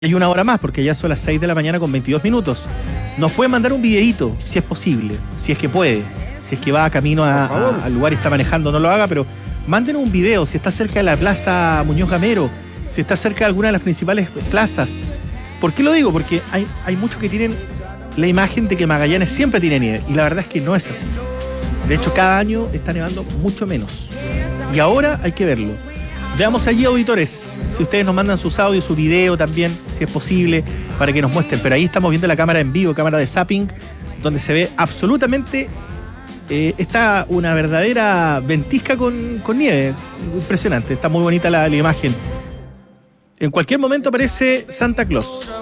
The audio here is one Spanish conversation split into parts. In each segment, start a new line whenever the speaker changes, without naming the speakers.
Hay una hora más, porque ya son las 6 de la mañana con 22 minutos. Nos pueden mandar un videíto, si es posible, si es que puede. Si es que va camino al lugar y está manejando, no lo haga, pero mándenos un video, si está cerca de la Plaza Muñoz Gamero, si está cerca de alguna de las principales plazas. ¿Por qué lo digo? Porque hay muchos que tienen la imagen de que Magallanes siempre tiene nieve, y la verdad es que no es así. De hecho, cada año está nevando mucho menos. Y ahora hay que verlo. Veamos allí, auditores, si ustedes nos mandan sus audios, su video también, si es posible, para que nos muestren. Pero ahí estamos viendo la cámara en vivo, cámara de zapping, donde se ve absolutamente, está una verdadera ventisca con nieve. Impresionante, está muy bonita la imagen. En cualquier momento aparece Santa Claus.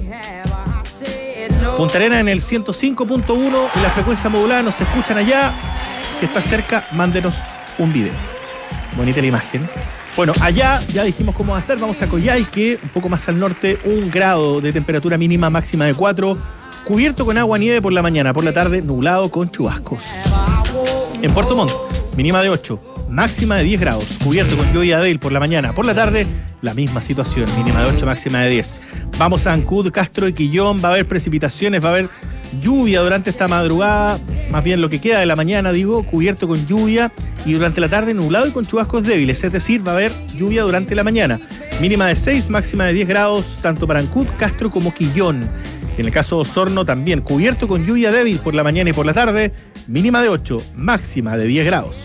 Punta Arenas en el 105.1 y la frecuencia modulada, nos escuchan allá. Si está cerca, mándenos un video. Bonita la imagen. Bueno, allá ya dijimos cómo va a estar. Vamos a Coyhaique, un poco más al norte, 1 grado de temperatura mínima, máxima de 4. Cubierto con agua, nieve por la mañana, por la tarde nublado con chubascos. En Puerto Montt, mínima de 8, máxima de 10 grados. Cubierto con lluvia débil por la mañana, por la tarde la misma situación, mínima de 8, máxima de 10. Vamos a Ancud, Castro y Quillón, va a haber precipitaciones, va a haber lluvia durante esta madrugada, más bien lo que queda de la mañana, digo, cubierto con lluvia, y durante la tarde nublado y con chubascos débiles, es decir, va a haber lluvia durante la mañana. Mínima de 6, máxima de 10 grados, tanto para Ancud, Castro como Quillón. En el caso de Osorno también, cubierto con lluvia débil por la mañana y por la tarde, mínima de 8, máxima de 10 grados.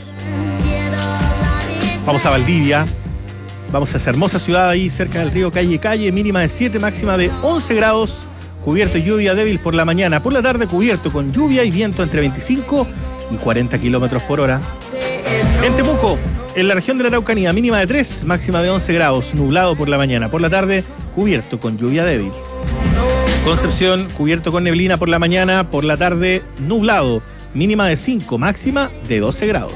Vamos a Valdivia, vamos a esa hermosa ciudad ahí cerca del río Calle, mínima de 7, máxima de 11 grados, cubierto y lluvia débil por la mañana, por la tarde cubierto con lluvia y viento entre 25 y 40 kilómetros por hora. En Temuco, en la región de la Araucanía, mínima de 3, máxima de 11 grados, nublado por la mañana, por la tarde cubierto con lluvia débil. Concepción, cubierto con neblina por la mañana, por la tarde nublado, mínima de 5, máxima de 12 grados.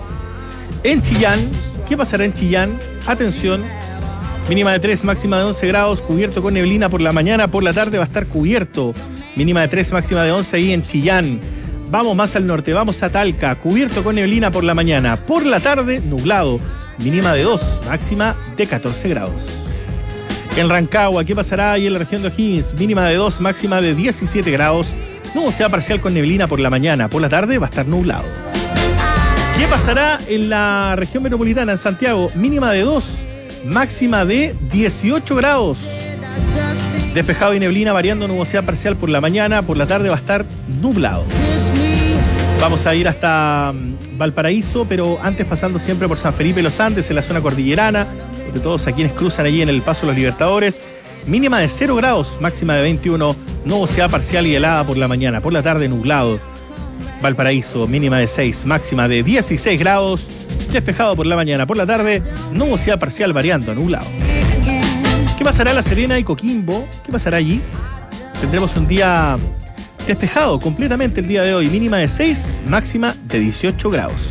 En Chillán, ¿qué pasará en Chillán? Atención, mínima de 3, máxima de 11 grados, cubierto con neblina por la mañana, por la tarde va a estar cubierto, mínima de 3, máxima de 11 ahí en Chillán. Vamos más al norte, vamos a Talca, cubierto con neblina por la mañana, por la tarde nublado, mínima de 2, máxima de 14 grados. En Rancagua, ¿qué pasará ahí en la región de O'Higgins? Mínima de 2, máxima de 17 grados, nubosidad parcial con neblina por la mañana, por la tarde va a estar nublado. ¿Qué pasará en la región metropolitana, en Santiago? Mínima de 2, máxima de 18 grados. Despejado y neblina, variando nubosidad parcial por la mañana, por la tarde va a estar nublado. Vamos a ir hasta Valparaíso, pero antes pasando siempre por San Felipe de los Andes, en la zona cordillerana, sobre todo a quienes cruzan allí en el Paso de los Libertadores. Mínima de 0 grados, máxima de 21, nubosidad parcial y helada por la mañana, por la tarde nublado. Valparaíso, mínima de 6, máxima de 16 grados, despejado por la mañana, por la tarde, nubosidad parcial variando a nublado. ¿Qué pasará en La Serena y Coquimbo? ¿Qué pasará allí? Tendremos un día despejado completamente el día de hoy, mínima de 6, máxima de 18 grados.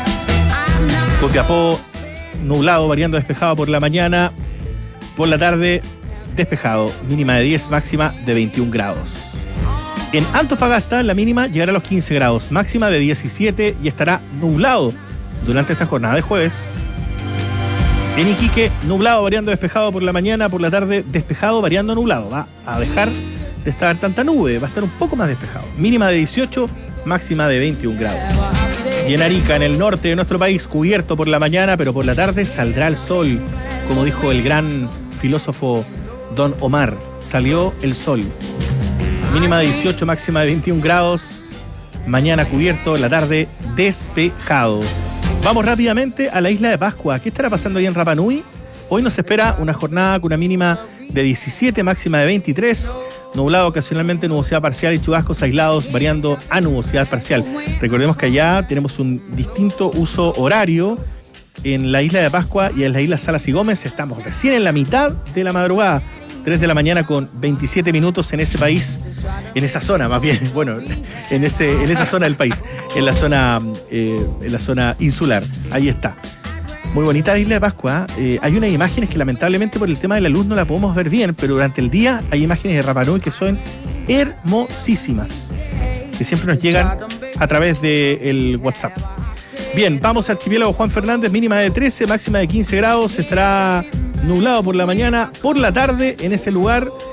Copiapó, nublado, variando despejado por la mañana, por la tarde despejado, mínima de 10, máxima de 21 grados. En Antofagasta la mínima llegará a los 15 grados, máxima de 17 y estará nublado durante esta jornada de jueves. En Iquique, nublado, variando despejado por la mañana, por la tarde despejado, variando nublado. Va a dejar de estar tanta nube, va a estar un poco más despejado. Mínima de 18, máxima de 21 grados. Y en Arica, en el norte de nuestro país, cubierto por la mañana, pero por la tarde saldrá el sol. Como dijo el gran filósofo Don Omar, salió el sol. Mínima de 18, máxima de 21 grados. Mañana cubierto, la tarde despejado. Vamos rápidamente a la isla de Pascua. ¿Qué estará pasando ahí en Rapa Nui? Hoy nos espera una jornada con una mínima de 17, máxima de 23. Nublado, ocasionalmente nubosidad parcial y chubascos aislados, variando a nubosidad parcial. Recordemos que allá tenemos un distinto uso horario en la isla de Pascua y en la isla Salas y Gómez. Estamos recién en la mitad de la madrugada. 3 de la mañana con 27 minutos en ese país, en esa zona más bien, bueno, en esa zona del país, en la zona insular. Ahí está. Muy bonita la isla de Pascua. Hay unas imágenes que lamentablemente por el tema de la luz no la podemos ver bien, pero durante el día hay imágenes de Rapa Nui que son hermosísimas, que siempre nos llegan a través del WhatsApp. Bien, vamos al archipiélago Juan Fernández, mínima de 13, máxima de 15 grados, estará nublado por la mañana, por la tarde en ese lugar